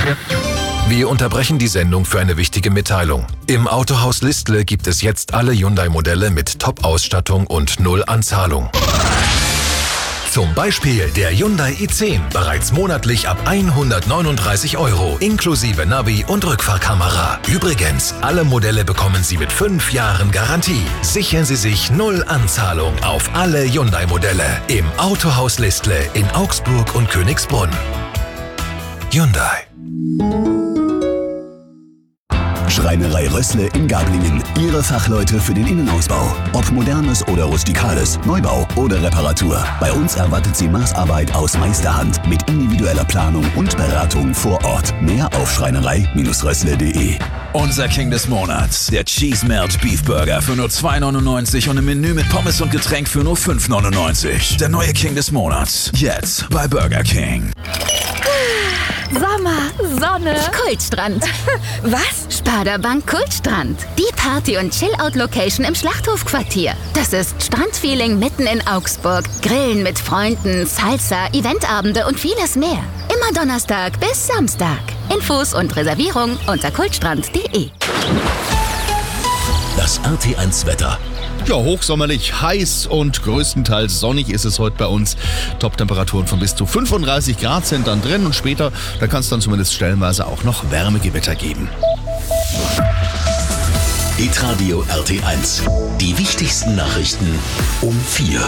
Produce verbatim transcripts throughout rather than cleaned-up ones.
Wir unterbrechen die Sendung für eine wichtige Mitteilung. Im Autohaus Listle gibt es jetzt alle Hyundai-Modelle mit Top-Ausstattung und null Anzahlung. Zum Beispiel der Hyundai i zehn, bereits monatlich ab hundertneununddreißig Euro, inklusive Navi und Rückfahrkamera. Übrigens, alle Modelle bekommen Sie mit fünf Jahren Garantie. Sichern Sie sich null Anzahlung auf alle Hyundai-Modelle im Autohaus Listle in Augsburg und Königsbrunn. Hyundai. Schreinerei Rössle in Gablingen. Ihre Fachleute für den Innenausbau. Ob modernes oder rustikales, Neubau oder Reparatur. Bei uns erwartet Sie Maßarbeit aus Meisterhand mit individueller Planung und Beratung vor Ort. Mehr auf schreinerei Rössle punkt de. Unser King des Monats, der Cheese Melt Beef Burger für nur zwei neunundneunzig und ein Menü mit Pommes und Getränk für nur fünf neunundneunzig. Der neue King des Monats, jetzt bei Burger King. Sommer, Sonne, Kultstrand. was? Sparda-Bank Kultstrand. Die Party- und Chill-Out-Location im Schlachthofquartier. Das ist Strandfeeling mitten in Augsburg. Grillen mit Freunden, Salsa, Eventabende und vieles mehr. Immer Donnerstag bis Samstag. Infos und Reservierung unter kultstrand punkt de. Das R T eins Wetter. Ja, hochsommerlich, heiß und größtenteils sonnig ist es heute bei uns. Top-Temperaturen von bis zu fünfunddreißig Grad sind dann drin und später, da kann es dann zumindest stellenweise auch noch Wärmegewitter geben. Hitradio R T eins. Die wichtigsten Nachrichten um vier.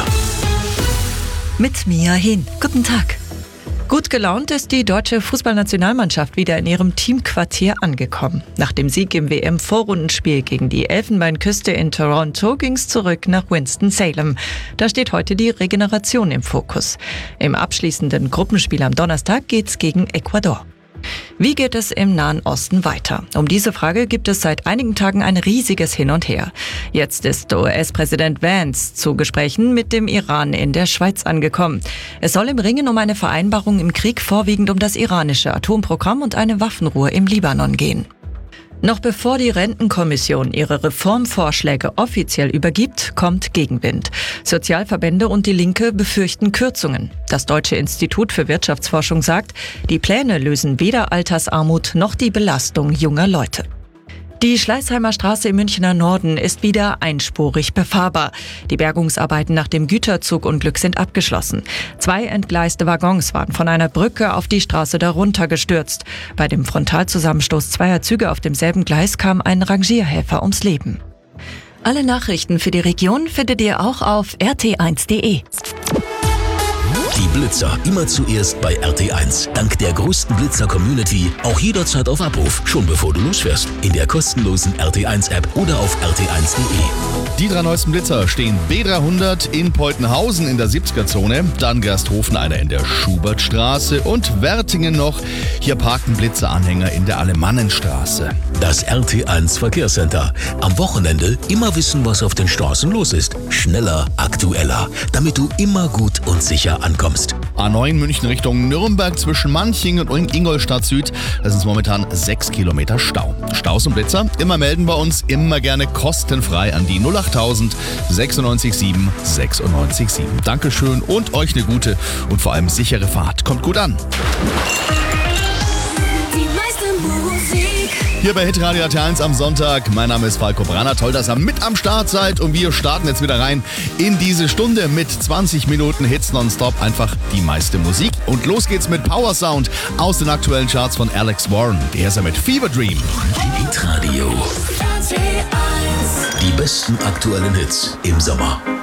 Mit Mia Hin. Guten Tag. Gut gelaunt ist die deutsche Fußballnationalmannschaft wieder in ihrem Teamquartier angekommen. Nach dem Sieg im W M-Vorrundenspiel gegen die Elfenbeinküste in Toronto ging's zurück nach Winston-Salem. Da steht heute die Regeneration im Fokus. Im abschließenden Gruppenspiel am Donnerstag geht's gegen Ecuador. Wie geht es im Nahen Osten weiter? Um diese Frage gibt es seit einigen Tagen ein riesiges Hin und Her. Jetzt ist U S-Präsident Vance zu Gesprächen mit dem Iran in der Schweiz angekommen. Es soll im Ringen um eine Vereinbarung im Krieg vorwiegend um das iranische Atomprogramm und eine Waffenruhe im Libanon gehen. Noch bevor die Rentenkommission ihre Reformvorschläge offiziell übergibt, kommt Gegenwind. Sozialverbände und die Linke befürchten Kürzungen. Das Deutsche Institut für Wirtschaftsforschung sagt, die Pläne lösen weder Altersarmut noch die Belastung junger Leute. Die Schleißheimer Straße im Münchner Norden ist wieder einspurig befahrbar. Die Bergungsarbeiten nach dem Güterzugunglück sind abgeschlossen. Zwei entgleiste Waggons waren von einer Brücke auf die Straße darunter gestürzt. Bei dem Frontalzusammenstoß zweier Züge auf demselben Gleis kam ein Rangierhelfer ums Leben. Alle Nachrichten für die Region findet ihr auch auf r t eins punkt de. Die Blitzer immer zuerst bei R T eins. Dank der größten Blitzer-Community auch jederzeit auf Abruf, schon bevor du losfährst. In der kostenlosen R T eins App oder auf r t eins punkt de. Die drei neuesten Blitzer stehen B dreihundert in Peutenhausen in der siebziger-Zone, dann Gersthofen einer in der Schubertstraße und Wertingen noch. Hier parken Blitzeranhänger in der Alemannenstraße. Das R T eins Verkehrscenter. Am Wochenende immer wissen, was auf den Straßen los ist. Schneller, aktueller, damit du immer gut und sicher ankommst. A neun München Richtung Nürnberg zwischen Manching und Ingolstadt Süd. Da sind momentan sechs Kilometer Stau. Staus und Blitzer immer melden bei uns, immer gerne kostenfrei an die null achttausend sechsundneunzig sieben sechsundneunzig sieben. Dankeschön und euch eine gute und vor allem sichere Fahrt. Kommt gut an. Hier bei Hitradio R T eins am Sonntag. Mein Name ist Falco Branner. Toll, dass ihr mit am Start seid. Und wir starten jetzt wieder rein in diese Stunde mit zwanzig Minuten Hits nonstop. Einfach die meiste Musik. Und los geht's mit Power Sound aus den aktuellen Charts von Alex Warren. Der ist ja mit Fever Dream. Hitradio. Die besten aktuellen Hits im Sommer.